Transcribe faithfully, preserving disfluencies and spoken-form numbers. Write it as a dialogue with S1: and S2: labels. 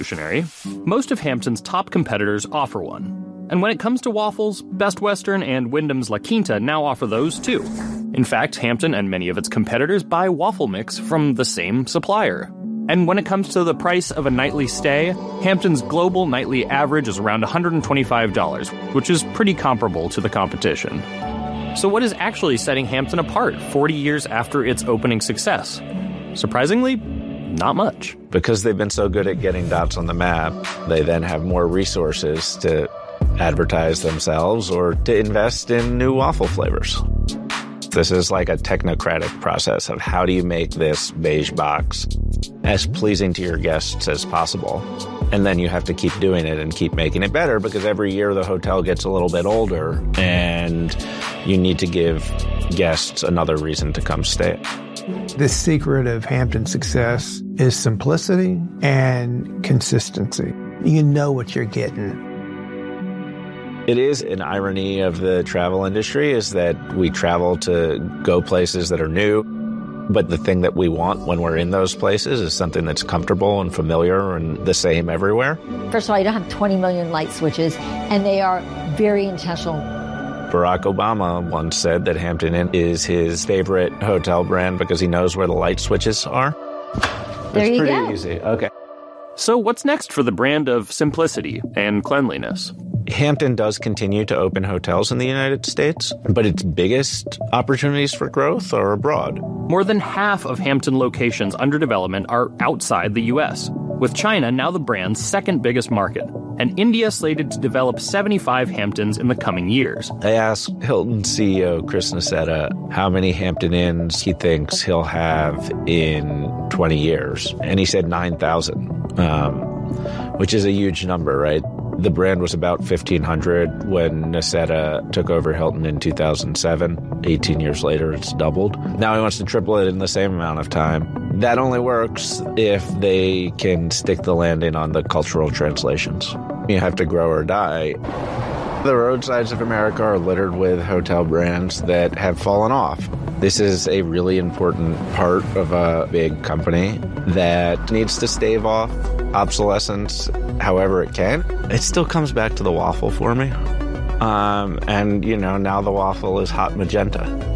S1: revolutionary. Most of Hampton's top competitors offer one. And when it comes to waffles, Best Western and Wyndham's La Quinta now offer those too. In fact, Hampton and many of its competitors buy waffle mix from the same supplier. And when it comes to the price of a nightly stay, Hampton's global nightly average is around one hundred twenty-five dollars, which is pretty comparable to the competition. So what is actually setting Hampton apart forty years after its opening success? Surprisingly, not much.
S2: Because they've been so good at getting dots on the map, they then have more resources to advertise themselves or to invest in new waffle flavors. This is like a technocratic process of how do you make this beige box as pleasing to your guests as possible. And then you have to keep doing it and keep making it better because every year the hotel gets a little bit older and you need to give guests another reason to come stay.
S3: The secret of Hampton's success is simplicity and consistency. You know what you're getting.
S2: It is an irony of the travel industry is that we travel to go places that are new, but the thing that we want when we're in those places is something that's comfortable and familiar and the same everywhere.
S4: First of all, you don't have twenty million light switches, and they are very intentional.
S2: Barack Obama once said that Hampton Inn is his favorite hotel brand because he knows where the light switches are.
S4: There you
S2: pretty
S4: go.
S2: Easy. Okay.
S1: So what's next for the brand of simplicity and cleanliness?
S2: Hampton does continue to open hotels in the United States, but its biggest opportunities for growth are abroad.
S1: More than half of Hampton locations under development are outside the U S, with China now the brand's second biggest market, and India slated to develop seventy-five Hamptons in the coming years.
S2: I asked Hilton C E O Chris Nassetta how many Hampton Inns he thinks he'll have in twenty years, and he said nine thousand, um, which is a huge number, right? The brand was about fifteen hundred when Nassetta took over Hilton in two thousand seven. eighteen years later, it's doubled. Now he wants to triple it in the same amount of time. That only works if they can stick the landing on the cultural translations. You have to grow or die. The roadsides of America are littered with hotel brands that have fallen off. This is a really important part of a big company that needs to stave off obsolescence however it can. It still comes back to the waffle for me. Um, and, you know, now the waffle is hot magenta.